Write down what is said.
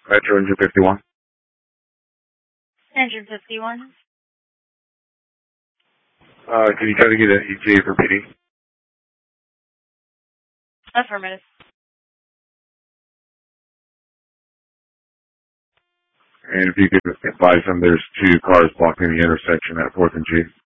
Metro Engine 51. Engine 51. Can you try to get an ETA for PD? Affirmative. And if you could advise them, there's 2 cars blocking the intersection at 4th and G.